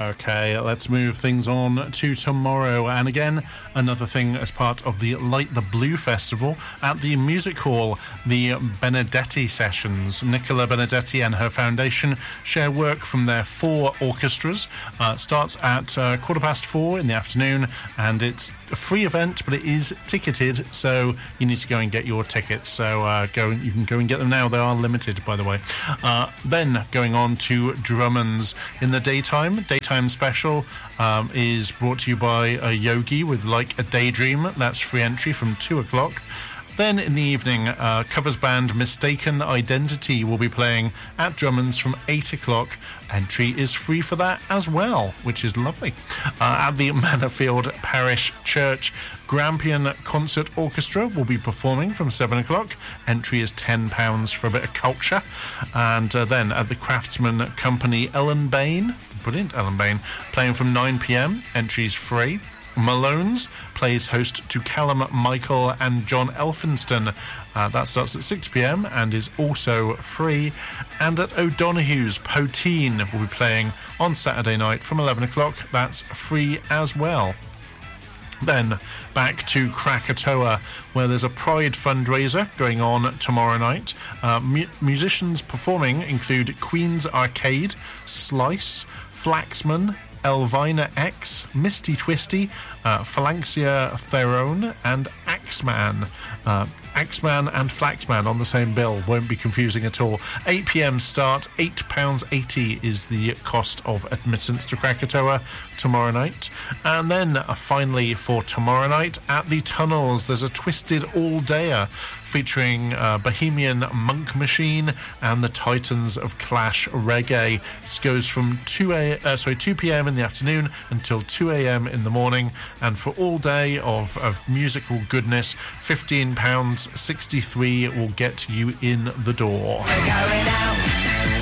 Okay, let's move things on to tomorrow. And again, another thing as part of the Light the Blue Festival at the Music Hall, the Benedetti Sessions. Nicola Benedetti and her foundation share work from their 4 orchestras. Starts at 4:15 in the afternoon, and it's a free event, but it is ticketed, so you need to go and get your tickets. So you can go and get them now. They are limited, by the way. Then going on to Drummond's in the daytime special is brought to you by Yogi with Like a Daydream. That's free entry from 2 o'clock. Then in the evening, covers band Mistaken Identity will be playing at Drummond's from 8 o'clock. Entry is free for that as well, which is lovely. At the Manorfield Parish Church, Grampian Concert Orchestra will be performing from 7 o'clock. Entry is £10 for a bit of culture. And then at the Craftsman Company, Ellen Bain, brilliant Ellen Bain, playing from 9 p.m. Entry is free. Malone's plays host to Callum Michael and John Elphinston. That starts at 6 p.m. and is also free. And at O'Donoghue's, Poteen will be playing on Saturday night from 11 o'clock. That's free as well. Then back to Krakatoa, where there's a Pride fundraiser going on tomorrow night. Musicians performing include Queen's Arcade, Slice, Flaxman, Elvina X, Misty Twisty, Phalanxia Theron, and Axeman. Axeman and Flaxman on the same bill. Won't be confusing at all. 8 p.m. start, £8.80 is the cost of admittance to Krakatoa tomorrow night. And then finally for tomorrow night at the Tunnels, there's a Twisted All-Dayer featuring Bohemian Monk Machine and the Titans of Clash Reggae. This goes from 2 p.m. in the afternoon until 2 a.m. in the morning, and for all day of musical goodness, £15.63 will get you in the door. We're going out.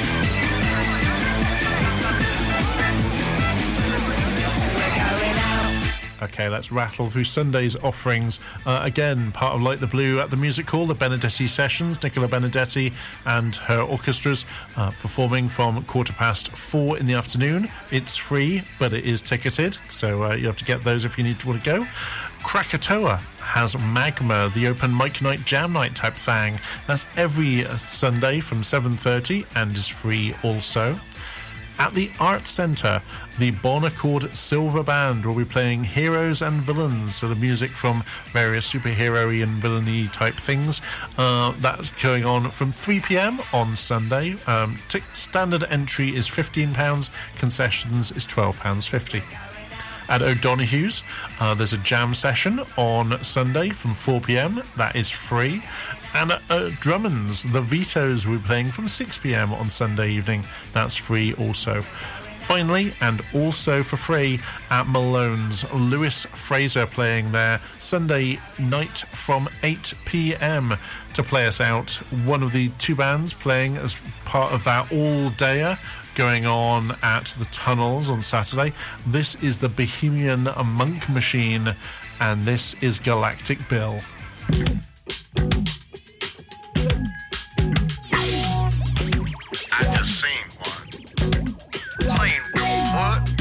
Okay, let's rattle through Sunday's offerings. Again, part of Light the Blue at the Music Hall, the Benedetti Sessions, Nicola Benedetti and her orchestras performing from 4:15 in the afternoon. It's free, but it is ticketed, so you have to get those if you want to go. Krakatoa has Magma, the open mic night, jam night type thing. That's every Sunday from 7:30 and is free also. At the Art Centre, the Bon Accord Silver Band will be playing Heroes and Villains, so the music from various superhero-y and villainy type things. That's going on from 3 p.m. on Sunday. Standard entry is £15, concessions is £12.50. At O'Donoghue's, there's a jam session on Sunday from 4 p.m. That is free. And at Drummond's, the Vetoes will be playing from 6 p.m. on Sunday evening. That's free also. Finally, and also for free, at Malone's, Lewis Fraser playing there Sunday night from 8 p.m. to play us out. One of the 2 bands playing as part of that all-dayer going on at the Tunnels on Saturday. This is the Bohemian Monk Machine, and this is Galactic Bill. I just seen one. Seen what?